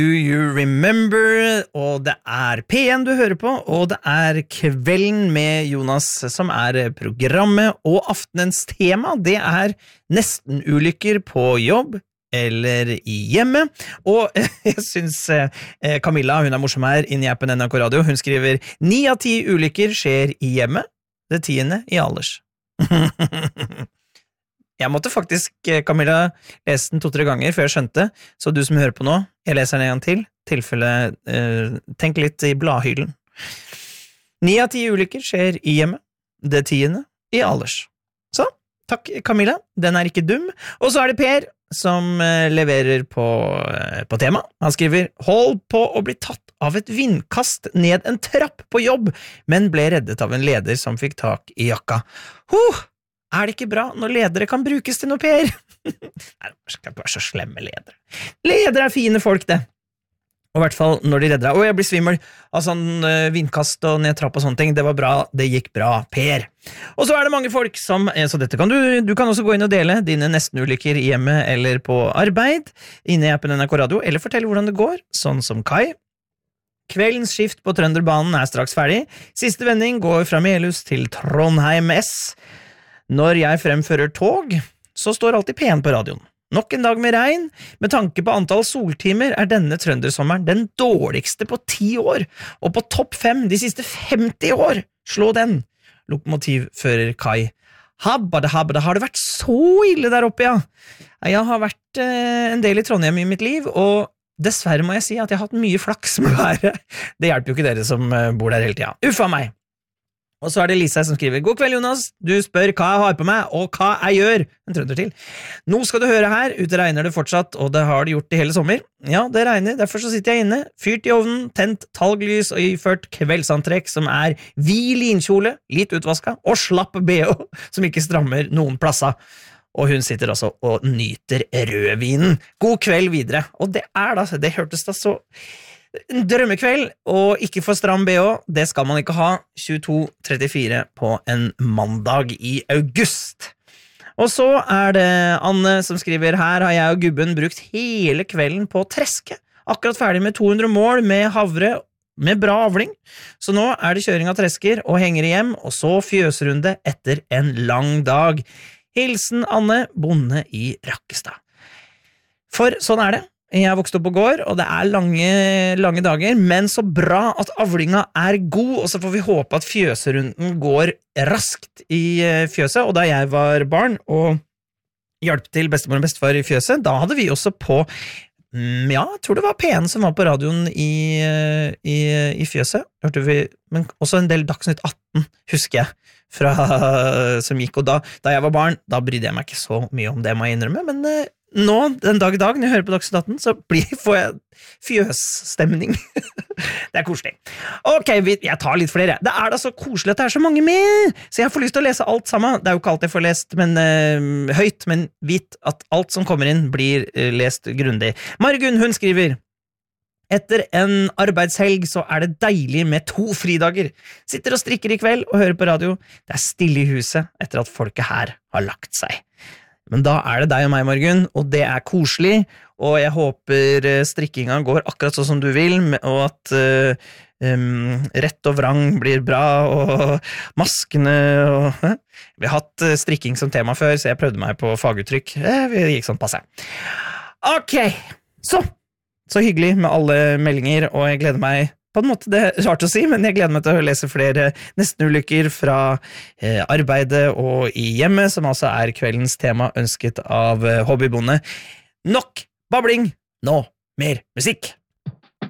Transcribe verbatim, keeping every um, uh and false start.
Do you remember? Og det er P en du hører på, og det er Kvelden med Jonas som er programmet, og aftenens tema, det er nesten-ulykker på jobb eller i hjemmet. Og jeg synes Camilla, hun er morsom her inne i appen N R K Radio, hun skriver ni av ti ulykker skjer i hjemmet, det tiende i alders. Jeg måtte faktisk, Camilla, lese den to-tre ganger før jeg skjønte, så du som hører på nå, jeg leser den en gang til, tilfelle, eh, tenk litt i bladhyllen. Ni av ti ulykker skjer i hjemmet, det tiende i alders. Så, takk Camilla, den er ikke dum. Og så er det Per, som eh, leverer på, eh, på tema. Han skriver, hold på å bli tatt av et vindkast ned en trapp på jobb, men ble reddet av en leder som fikk tak i jakka. Huh! Er det ikke bra når ledere kan brukes til noe, Per? Nei, det skal ikke være så slemme ledere. Ledere er fine folk, det. Og i hvert fall når de redder deg. Å, jeg blir svimmel av sånn uh, vindkast og nedtrapp og sånne ting. Det var bra, det gikk bra, Per. Og så er det mange folk som, så dette kan du, du kan også gå inn og dele dine nesten-ulykker i hjemmet eller på arbeid, inne i appen N R K Radio, eller fortelle hvordan det går, sånn som Kai. Kveldens skift på Trønderbanen er straks ferdig. Siste vending går fra Melhus til Trondheim S. Når jeg fremfører tog, så står alltid P en på radioen. Nok en dag med regn, med tanke på antall soltimer er denne trøndersommeren den dårligste på ti år, og på topp fem de siste femti år. Slå den! Lokomotivfører Kai. Habba, habba, har det vært så ille der oppe, ja? Jeg har vært eh, en del i Trondheim i mitt liv, og dessverre må jeg si at jeg har hatt mye flaks med været. Det hjelper jo ikke dere som bor der hele tiden. Uffa meg! Og så er det Lisa som skriver, god kveld Jonas, du spør hva jeg har på meg, og hva jeg gjør. En trønder til. Nå skal du høre her, ute regner det fortsatt, og det har det gjort i hele sommer. Ja, det regner, derfor så sitter jeg inne, fyrt i ovnen, tent talglys og iført kveldsantrekk som er vid linkjole, litt utvaska, og slapp B H, som ikke strammer noen plasser. Og hun sitter også og nyter rødvinen. God kveld videre. Og det er da, det hørtes da så... En drømmekveld, og ikke for stram B H, det skal man ikke ha tjueto trettifire på en mandag i august. Og så er det Anne som skriver, her har jeg og gubben brukt hele kvelden på å treske. Akkurat ferdig med to hundre mål med havre med bra avling. Så nå er det kjøring av tresker og henger hjem, og så fjøsrunde etter en lang dag. Hilsen Anne, bonde i Rakkestad. For sånn er det. Jeg har vokst opp på gård, og det er lange, lange dager, men så bra at avlinga er god, og så får vi håpe at fjøserunden går raskt i fjøset. Og da jeg var barn og hjalp til bestemor og bestefar i fjøset, da hadde vi også på, ja, jeg tror det var P en som var på radioen i, i, i fjøset, hørte vi, men også en del Dagsnytt atten, husker jeg, fra, som gikk, og da, da jeg var barn, da brydde jeg meg ikke så mye om det, må jeg innrømme, men nå, den dag i dag, når jeg hører på Dagsnytt atten, så blir, får jeg fjøsstemning. Det er koselig. Ok, jeg tar litt flere. Det er da så koselig at det er så mange med, så jeg får lyst til å lese alt sammen. Det er jo ikke alt jeg får lest men, uh, høyt, men vit at alt som kommer inn blir uh, lest grundig. Margunn, hun skriver, etter en arbeidshelg så er det deilig med to fridager. Sitter og strikker i kveld og hører på radio. Det er stille i huset etter at folket her har lagt seg. Men da er det deg og meg, Margunn, og det er koselig, og jeg håper strikkinga går akkurat sånn som du vil, og at uh, um, rett og vrang blir bra, og maskene, og uh, vi har hatt strikking som tema før, så jeg prøvde meg på faguttrykk. Eh, det gikk sånn passe. Ok, så, så hyggelig med alle meldinger, og jeg gleder meg på en måte, det er rart å si, men jeg gleder meg til å lese flere nesten-ulykker fra eh, arbeidet og i hjemmet, som altså er kveldens tema ønsket av eh, hobbybonde. Nok babling, nå mer musikk!